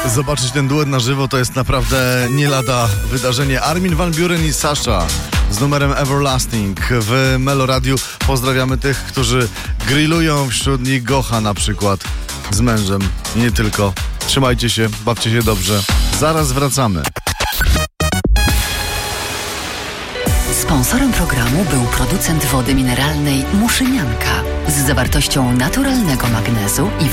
Zobaczyć ten duet na żywo to jest naprawdę nie lada wydarzenie. Armin van Buuren i Sasha z numerem Everlasting w Meloradiu. Pozdrawiamy tych, którzy grillują, wśród nich Gocha na przykład z mężem. I nie tylko. Trzymajcie się, bawcie się dobrze. Zaraz wracamy. Sponsorem programu był producent wody mineralnej Muszynianka z zawartością naturalnego magnezu i